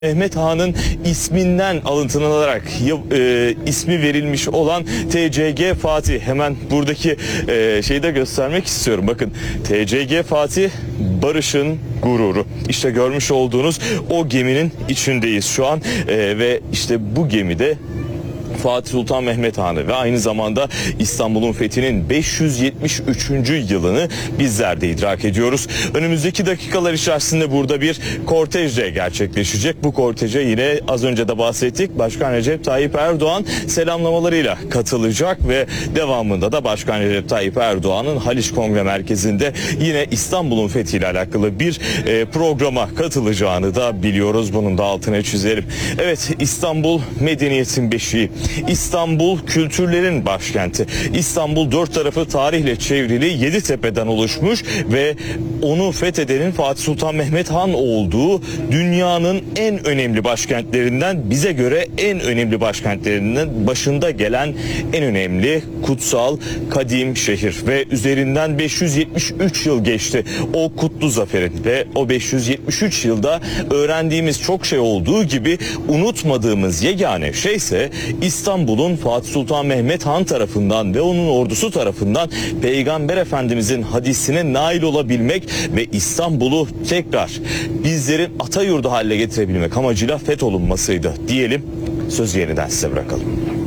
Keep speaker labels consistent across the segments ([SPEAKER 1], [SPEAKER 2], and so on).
[SPEAKER 1] Mehmet Han'ın isminden alıntılanarak ismi verilmiş olan TCG Fatih. Hemen buradaki şeyi de göstermek istiyorum. Bakın, TCG Fatih barışın gururu. İşte görmüş olduğunuz o geminin içindeyiz şu an ve işte bu gemide Fatih Sultan Mehmet Han'ı ve aynı zamanda İstanbul'un fethinin 573. yılını bizler de idrak ediyoruz. Önümüzdeki dakikalar içerisinde burada bir kortej de gerçekleşecek. Bu korteje yine az önce de bahsettik, Başkan Recep Tayyip Erdoğan selamlamalarıyla katılacak ve devamında da Başkan Recep Tayyip Erdoğan'ın Haliç Kongre Merkezi'nde yine İstanbul'un fethiyle alakalı bir programa katılacağını da biliyoruz. Bunun da altını çizelim. Evet, İstanbul medeniyetin beşiği. İstanbul kültürlerin başkenti. İstanbul dört tarafı tarihle çevrili 7 tepeden oluşmuş ve onu fethedenin Fatih Sultan Mehmet Han olduğu dünyanın en önemli başkentlerinden, bize göre en önemli başkentlerinden başında gelen en önemli kutsal kadim şehir ve üzerinden 573 yıl geçti o kutlu zaferin ve o 573 yılda öğrendiğimiz çok şey olduğu gibi unutmadığımız yegane şey ise İstanbul'un Fatih Sultan Mehmet Han tarafından ve onun ordusu tarafından Peygamber Efendimizin hadisine nail olabilmek ve İstanbul'u tekrar bizlerin ata yurdu haline getirebilmek amacıyla fetholunmasıydı diyelim. Sözü yeniden size bırakalım.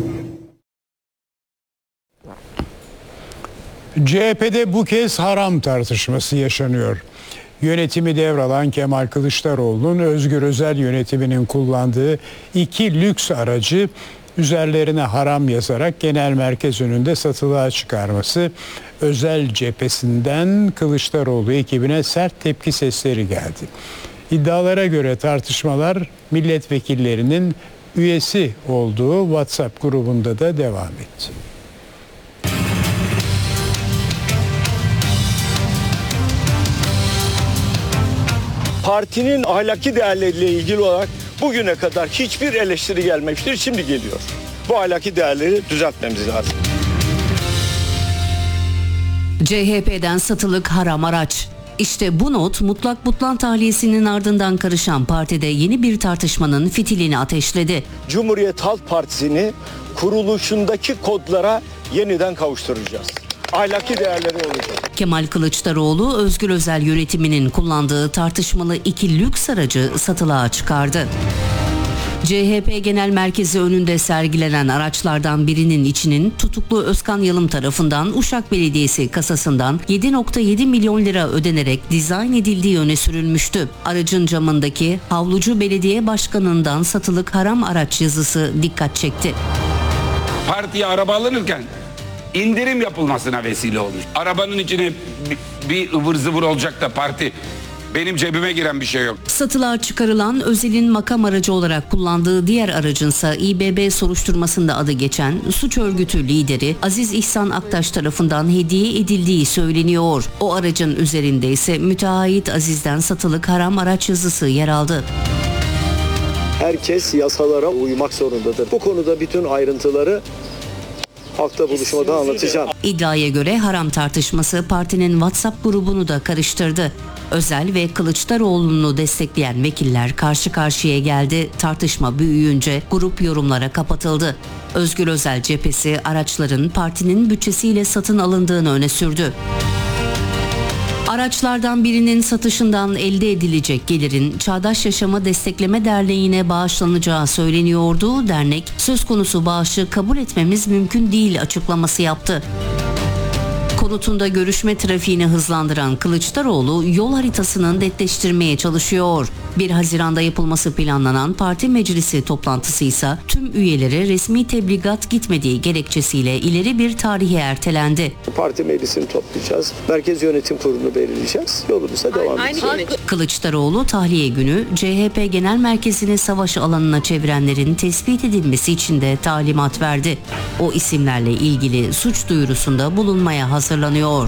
[SPEAKER 2] CHP'de bu kez haram tartışması yaşanıyor. Yönetimi devralan Kemal Kılıçdaroğlu'nun Özgür Özel yönetiminin kullandığı 2 lüks aracı üzerlerine haram yazarak genel merkez önünde satılığa çıkarması, Özel cephesinden Kılıçdaroğlu ekibine sert tepki sesleri geldi. İddialara göre tartışmalar milletvekillerinin üyesi olduğu WhatsApp grubunda da devam etti.
[SPEAKER 3] Partinin ahlaki değerleriyle ilgili olarak bugüne kadar hiçbir eleştiri gelmemiştir. Şimdi geliyor. Bu ahlaki değerleri düzeltmemiz lazım.
[SPEAKER 4] CHP'den satılık haram araç. İşte bu not mutlak butlan tahliyesinin ardından karışan partide yeni bir tartışmanın fitilini ateşledi.
[SPEAKER 3] Cumhuriyet Halk Partisi'ni kuruluşundaki kodlara yeniden kavuşturacağız. Ahlaki değerleri olacak.
[SPEAKER 4] Kemal Kılıçdaroğlu, Özgür Özel yönetiminin kullandığı tartışmalı 2 lüks aracı satılığa çıkardı. CHP Genel Merkezi önünde sergilenen araçlardan birinin içinin tutuklu Özkan Yalım tarafından Uşak Belediyesi kasasından 7,7 milyon lira ödenerek dizayn edildiği öne sürülmüştü. Aracın camındaki Havlucu Belediye Başkanı'ndan satılık haram araç yazısı dikkat çekti.
[SPEAKER 5] Partiye araba alınırken indirim yapılmasına vesile olmuş. Arabanın içine bir ıvır zıvır olacak da parti, benim cebime giren bir şey yok.
[SPEAKER 4] Satılığa çıkarılan Özel'in makam aracı olarak kullandığı diğer aracınsa İBB soruşturmasında adı geçen suç örgütü lideri Aziz İhsan Aktaş tarafından hediye edildiği söyleniyor. O aracın üzerinde ise müteahhit Aziz'den satılık haram araç yazısı yer aldı.
[SPEAKER 3] Herkes yasalara uymak zorundadır. Bu konuda bütün ayrıntıları halkta buluşmada anlatacağım.
[SPEAKER 4] İddiaya göre haram tartışması partinin WhatsApp grubunu da karıştırdı. Özel ve Kılıçdaroğlu'nu destekleyen vekiller karşı karşıya geldi. Tartışma büyüyünce grup yorumlara kapatıldı. Özgür Özel cephesi araçların partinin bütçesiyle satın alındığını öne sürdü. Araçlardan birinin satışından elde edilecek gelirin Çağdaş Yaşamı Destekleme Derneği'ne bağışlanacağı söyleniyordu. Dernek, söz konusu bağışı kabul etmemiz mümkün değil açıklaması yaptı. Konutunda görüşme trafiğini hızlandıran Kılıçdaroğlu yol haritasını netleştirmeye çalışıyor. 1 Haziran'da yapılması planlanan parti meclisi toplantısı ise tüm üyelere resmi tebligat gitmediği gerekçesiyle ileri bir tarihe ertelendi.
[SPEAKER 3] Parti meclisini toplayacağız. Merkez Yönetim Kurulu'nu belirleyeceğiz. Yolumuza devam edeceğiz.
[SPEAKER 4] Kılıçdaroğlu tahliye günü CHP Genel Merkezi'ni savaş alanına çevirenlerin tespit edilmesi için de talimat verdi. O isimlerle ilgili suç duyurusunda bulunmaya hazırlanıyor.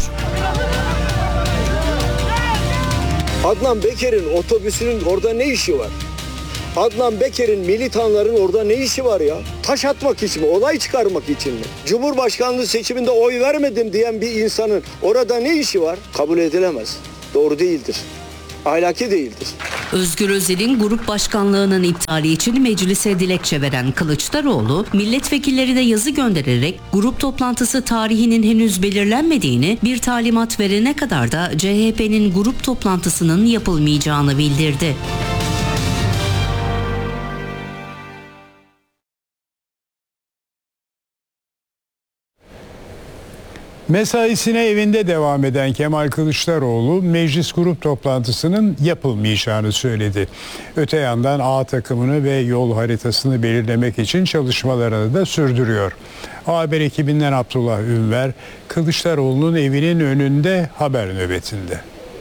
[SPEAKER 3] Adnan Beker'in otobüsünün orada ne işi var? Adnan Beker'in militanların orada ne işi var ya? Taş atmak için mi? Olay çıkarmak için mi? Cumhurbaşkanlığı seçiminde oy vermedim diyen bir insanın orada ne işi var? Kabul edilemez. Doğru değildir. Ahlaki değildir.
[SPEAKER 4] Özgür Özel'in grup başkanlığının iptali için meclise dilekçe veren Kılıçdaroğlu, milletvekilleri de yazı göndererek grup toplantısı tarihinin henüz belirlenmediğini, bir talimat verene kadar da CHP'nin grup toplantısının yapılmayacağını bildirdi.
[SPEAKER 2] Mesaisine evinde devam eden Kemal Kılıçdaroğlu meclis grup toplantısının yapılmayacağını söyledi. Öte yandan A takımını ve yol haritasını belirlemek için çalışmalarını da sürdürüyor. Haber ekibinden Abdullah Ünver, Kılıçdaroğlu'nun evinin önünde haber nöbetinde.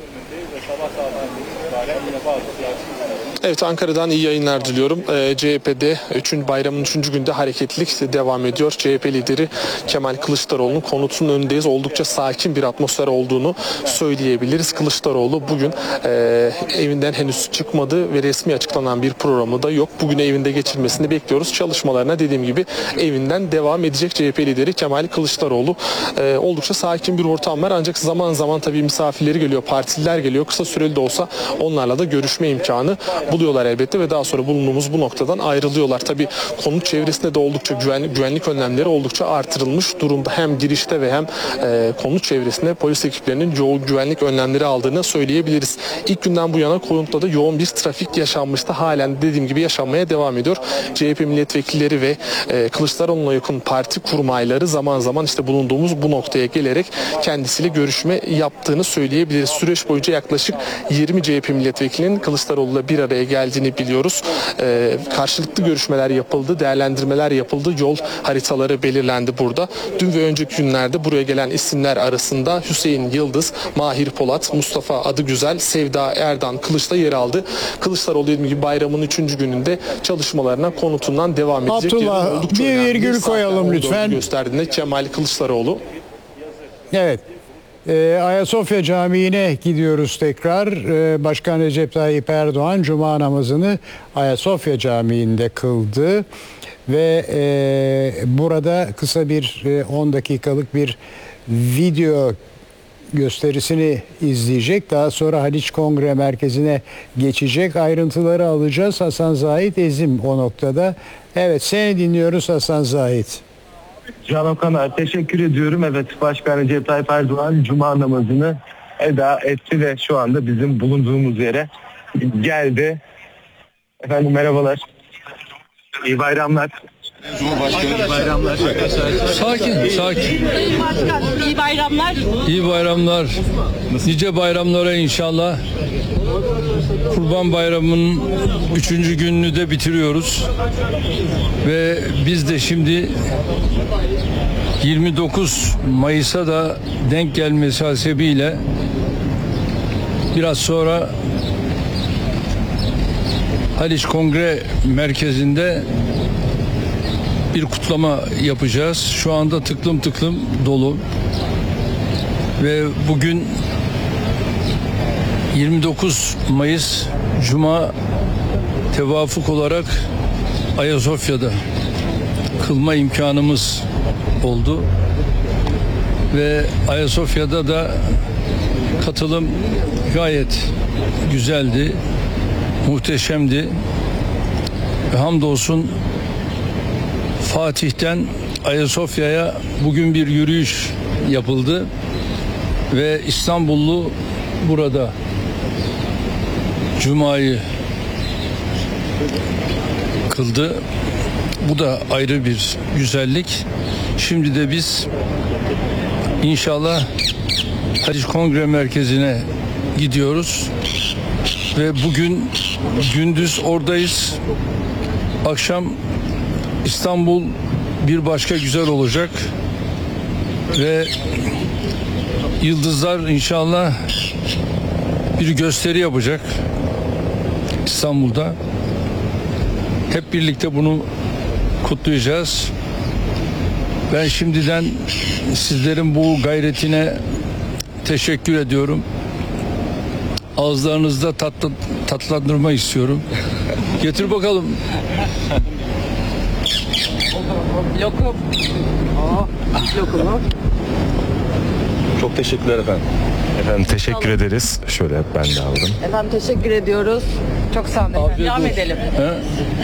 [SPEAKER 6] Evet, Ankara'dan iyi yayınlar diliyorum. CHP'de bayramın 3. günde hareketlilik devam ediyor. CHP lideri Kemal Kılıçdaroğlu'nun konutunun önündeyiz. Oldukça sakin bir atmosfer olduğunu söyleyebiliriz. Kılıçdaroğlu bugün evinden henüz çıkmadı ve resmi açıklanan bir programı da yok. Bugün evinde geçirmesini bekliyoruz. Çalışmalarına dediğim gibi evinden devam edecek CHP lideri Kemal Kılıçdaroğlu. Oldukça sakin bir ortam var. Ancak zaman zaman tabii misafirleri geliyor, partililer geliyor. Kısa süreli de olsa onlarla da görüşme imkanı buluyorlar elbette ve daha sonra bulunduğumuz bu noktadan ayrılıyorlar. Tabii konut çevresinde de oldukça güvenlik önlemleri oldukça artırılmış durumda. Hem girişte ve hem konut çevresinde polis ekiplerinin yoğun güvenlik önlemleri aldığını söyleyebiliriz. İlk günden bu yana konutta da yoğun bir trafik yaşanmıştı. Halen dediğim gibi yaşanmaya devam ediyor. CHP milletvekilleri ve Kılıçdaroğlu'na yakın parti kurmayları zaman zaman işte bulunduğumuz bu noktaya gelerek kendisiyle görüşme yaptığını söyleyebiliriz. Süreç boyunca yaklaşık 20 CHP milletvekilinin Kılıçdaroğlu'yla bir araya geldiğini biliyoruz. Karşılıklı görüşmeler yapıldı, değerlendirmeler yapıldı, yol haritaları belirlendi burada. Dün ve önceki günlerde buraya gelen isimler arasında Hüseyin Yıldız, Mahir Polat, Mustafa Adıgüzel, Sevda Erdan Kılıç'ta yer aldı. Kılıçdaroğlu dediğim gibi bayramın 3. gününde çalışmalarına konutundan devam edecek.
[SPEAKER 2] Abdullah, bir virgül koyalım lütfen.
[SPEAKER 6] Gösterdiğinde Kemal Kılıçdaroğlu.
[SPEAKER 2] Evet. Ayasofya Camii'ne gidiyoruz tekrar. Başkan Recep Tayyip Erdoğan Cuma namazını Ayasofya Camii'nde kıldı ve burada kısa bir 10 dakikalık bir video gösterisini izleyecek. Daha sonra Haliç Kongre Merkezi'ne geçecek. Ayrıntıları alacağız. Hasan Zahit Ezim o noktada. Evet, seni dinliyoruz Hasan Zahit.
[SPEAKER 7] Can Okan'a teşekkür ediyorum. Evet, Başkan Recep Tayyip Erdoğan Cuma namazını eda etti ve şu anda bizim bulunduğumuz yere geldi. Efendim merhabalar. İyi bayramlar.
[SPEAKER 8] Cumhurbaşkanı iyi bayramlar.
[SPEAKER 9] Sakin.
[SPEAKER 8] Sayın Başkan
[SPEAKER 9] iyi bayramlar.
[SPEAKER 8] İyi bayramlar. Nice bayramlara inşallah. Kurban Bayramı'nın 3. gününü de bitiriyoruz. Ve biz de şimdi 29 Mayıs'a da denk gelmesi hasebiyle biraz sonra Haliç Kongre Merkezi'nde bir kutlama yapacağız. Şu anda tıklım dolu. Ve bugün 29 Mayıs Cuma tevafuk olarak Ayasofya'da kılma imkanımız oldu. Ve Ayasofya'da da katılım gayet güzeldi, muhteşemdi. Ve hamdolsun Fatih'ten Ayasofya'ya bugün bir yürüyüş yapıldı ve İstanbullu burada Cuma'yı kıldı. Bu da ayrı bir güzellik. Şimdi de biz inşallah Haliç Kongre Merkezi'ne gidiyoruz ve bugün gündüz oradayız. Akşam İstanbul bir başka güzel olacak ve yıldızlar inşallah bir gösteri yapacak İstanbul'da. Hep birlikte bunu kutlayacağız. Ben şimdiden sizlerin bu gayretine teşekkür ediyorum. Ağızlarınızda tatlandırma istiyorum. Getir bakalım.
[SPEAKER 1] Çok teşekkürler efendim. Efendim teşekkür ederiz. Şöyle ben de aldım.
[SPEAKER 9] Efendim teşekkür ediyoruz. Çok sağ olun. Devam edelim.